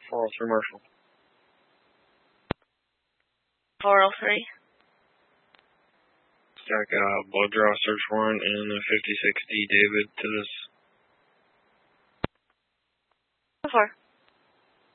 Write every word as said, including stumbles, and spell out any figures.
four oh three Marshall. four oh three. Stack a blood draw search warrant in the fifty-six D David to this. Four.